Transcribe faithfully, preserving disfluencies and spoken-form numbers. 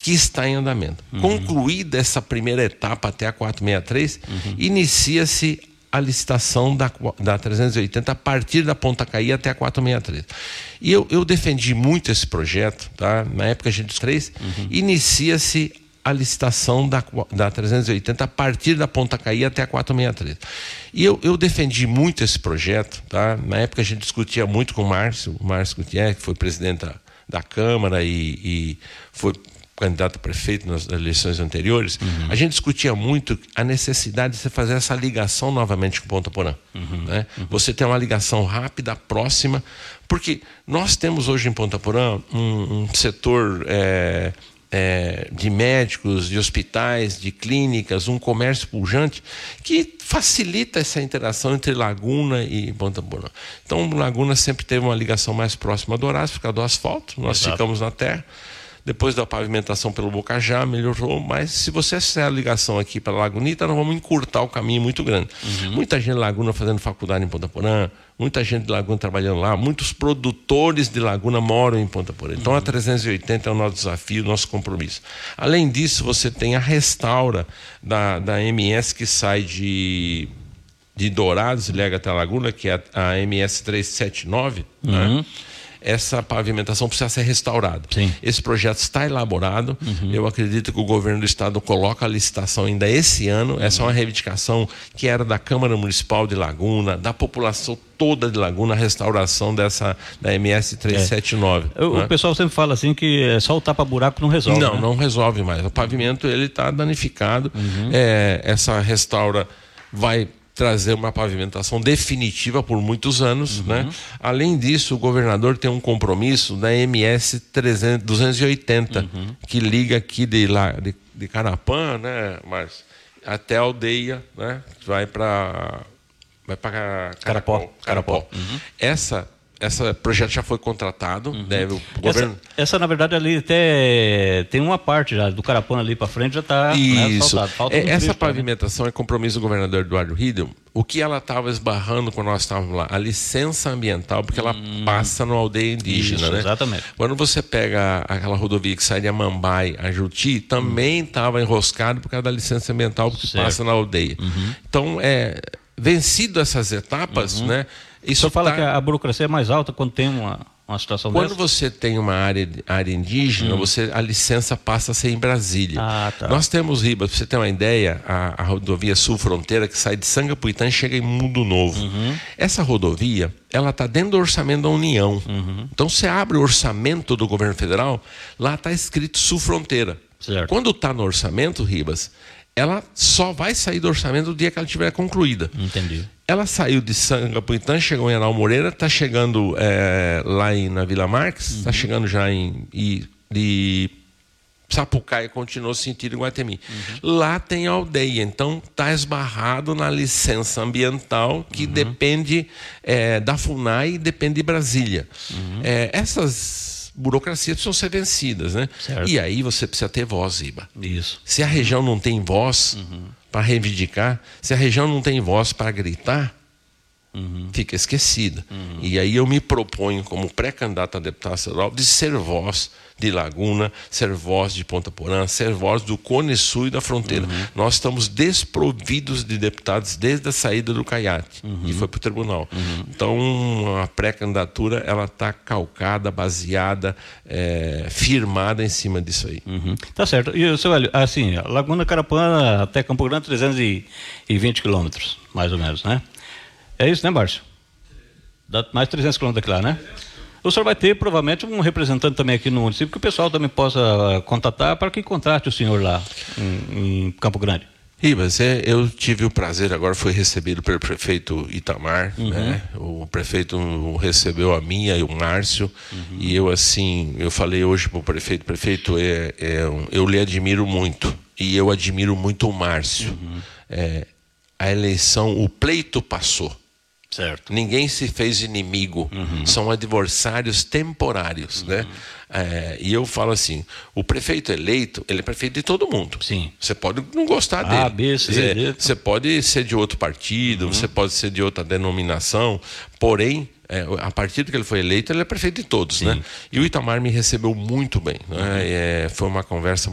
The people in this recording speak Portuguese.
que está em andamento. Uhum. Concluída essa primeira etapa até a quatrocentos e sessenta e três, uhum. inicia-se a licitação da, da trezentos e oitenta a partir da Ponta Caí até a quatrocentos e sessenta e três. E eu, eu defendi muito esse projeto, tá? Na época a gente fez, uhum. inicia-se a licitação da, da trezentos e oitenta a partir da Ponta Caí até a quatrocentos e sessenta e três. E eu, eu defendi muito esse projeto, tá? Na época a gente discutia muito com o Márcio, o Márcio Gutierrez, que foi presidente da, da Câmara e, e foi candidato a prefeito nas eleições anteriores. Uhum. A gente discutia muito a necessidade de você fazer essa ligação novamente com Ponta Porã. Uhum. Né? Uhum. Você tem uma ligação rápida, próxima, porque nós temos hoje em Ponta Porã um, um setor é, é, de médicos, de hospitais, de clínicas, um comércio pujante que facilita essa interação entre Laguna e Ponta Porã. Então, Laguna sempre teve uma ligação mais próxima do Horácio, por causa do asfalto, nós Exato. ficamos na terra. Depois da pavimentação pelo Bocajá, melhorou, mas se você fizer a ligação aqui para Lagunita, nós vamos encurtar o caminho muito grande. Uhum. Muita gente de Laguna fazendo faculdade em Ponta Porã, muita gente de Laguna trabalhando lá, muitos produtores de Laguna moram em Ponta Porã. Então, uhum. a trezentos e oitenta é o nosso desafio, o nosso compromisso. Além disso, você tem a restaura da, da M S que sai de, de Dourados e lega até a Laguna, que é a, a M S trezentos e setenta e nove, uhum. né? Essa pavimentação precisa ser restaurada. Sim. Esse projeto está elaborado. Uhum. Eu acredito que o governo do estado coloca a licitação ainda esse ano. Uhum. Essa é uma reivindicação que era da Câmara Municipal de Laguna, da população toda de Laguna, a restauração dessa da M S trezentos e setenta e nove. É. O, né? o pessoal sempre fala assim que é só o tapa-buraco não resolve. Não, né? não resolve mais. O pavimento ele está danificado. Uhum. É, essa restaura vai trazer uma pavimentação definitiva por muitos anos, uhum. né? Além disso, o governador tem um compromisso da M S duzentos e oitenta, uhum. que liga aqui de, lá, de, de Carapã, né, Márcio, até a aldeia, né? Vai para vai para Carapó. Carapó. Carapó. Uhum. Essa Esse projeto já foi contratado, uhum. deve o governo... Essa, essa, na verdade, ali até tem uma parte já, do Carapã ali para frente já está né, asfaltado. É, essa pavimentação né? é compromisso do governador Eduardo Riedel. O que ela estava esbarrando quando nós estávamos lá? A licença ambiental, porque ela hum. passa na aldeia indígena, Isso, né? Exatamente. Quando você pega aquela rodovia que sai de Amambai a Juti, também estava hum. enroscado por causa da licença ambiental, porque certo. passa na aldeia. Uhum. Então, é, vencido essas etapas, uhum. né? Isso Só fala tá... que a burocracia é mais alta quando tem uma, uma situação Quando dessa? você tem uma área, área indígena, hum. você, a licença passa a ser em Brasília. Ah, tá. Nós temos, Ribas, para você ter uma ideia, a, a rodovia Sul Fronteira, que sai de Sangapuitã e chega em Mundo Novo. Uhum. Essa rodovia, ela está dentro do orçamento da União. Uhum. Então, você abre o orçamento do governo federal, lá está escrito Sul Fronteira. Certo. Quando está no orçamento, Ribas, ela só vai sair do orçamento no dia que ela estiver concluída. Entendi. Ela saiu de Sangapuitã, chegou em Anal Moreira, está chegando é, lá em, na Vila Marques, está uhum. chegando já em e, de Sapucaia, continuou sentido em Guatemi. Uhum. Lá tem aldeia, então está esbarrado na licença ambiental que uhum. depende é, da FUNAI e depende de Brasília. Uhum. É, essas burocracias precisam ser vencidas, né? Certo. E aí você precisa ter voz, Iba. Isso. Se a região não tem voz... Uhum. para reivindicar, se a região não tem voz para gritar, uhum. fica esquecida. Uhum. E aí eu me proponho, como pré-candidato a deputado estadual, de ser voz de Laguna, ser voz de Ponta Porã, ser voz do Cone Sul e da fronteira. Uhum. Nós estamos desprovidos de deputados desde a saída do Caiate, uhum. e foi para o tribunal. Uhum. Então, a pré-candidatura ela está calcada, baseada, é, firmada em cima disso aí. Uhum. Tá certo. E, seu Hélio, assim, Laguna Carapã até Campo Grande, trezentos e vinte quilômetros, mais ou menos, né? É isso, né, Márcio? Dá mais trezentos quilômetros daqui lá, né? O senhor vai ter, provavelmente, um representante também aqui no município, que o pessoal também possa contatar para que contrate o senhor lá em, em Campo Grande. Ribas, é, eu tive o prazer, agora foi recebido pelo prefeito Itamar, uhum. né? O prefeito recebeu a minha e o Márcio, uhum. e eu assim, eu falei hoje para o prefeito, prefeito, é, é, eu lhe admiro muito, e eu admiro muito o Márcio. Uhum. É, a eleição, o pleito passou. Certo. Ninguém se fez inimigo, uhum. são adversários temporários, uhum. né? É, e eu falo assim, o prefeito eleito, ele é prefeito de todo mundo. Sim. Você pode não gostar dele. A, B, C, dizer, D. Você pode ser de outro partido, uhum. você pode ser de outra denominação, porém, é, a partir do que ele foi eleito, ele é prefeito de todos, Sim. né? E o Itamar me recebeu muito bem, né? Uhum. É, foi uma conversa